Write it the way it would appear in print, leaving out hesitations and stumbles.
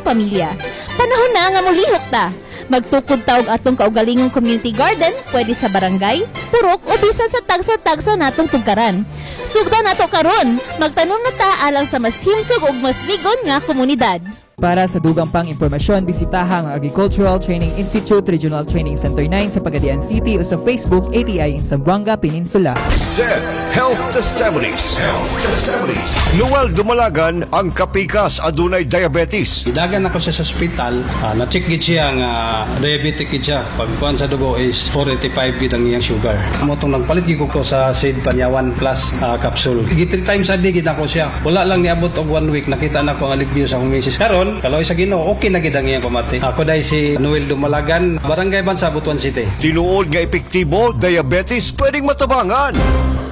pamilya. Panahon na nga mulihok ta. Magtukod taog atong kaugalingong community garden, pwede sa barangay, purok o bisan sa tagsa-tagsa natong tugkaran. Sugda nato karon, magtanom na ta alang sa mas himsog ug mas ligon nga komunidad. Para sa dugang pang impormasyon, bisitaha ang Agricultural Training Institute Regional Training Center 9 sa Pagadian City o sa Facebook ATI in Zamboanga Peninsula. ZED Health Testimonies. Noel Dumalagan ang kapikas adunay diabetes. Dagan ako sa hospital, na-check gid siya nga diabetic gid siya. Pagkuan sa dugo is 485 gid ang iyang sugar. Amo tong nagpalit gid ko sa Seed Panyawan Plus capsule. Gid 3 times a day gid ako siya. Wala lang niabot og 1 week nakita na ko ang alivio sa akong misis. Karon kaloy sa Ginoo, okay na gid ang iyang pamati. Ako dai si Noel Dumalagan, Barangay Bansa, Butuan City. Tinuod nga epektibo, diabetes pwedeng matabangan.